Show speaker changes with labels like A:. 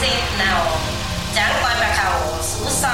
A: เสร็จเนาะจังก่อนมาเข้าสู่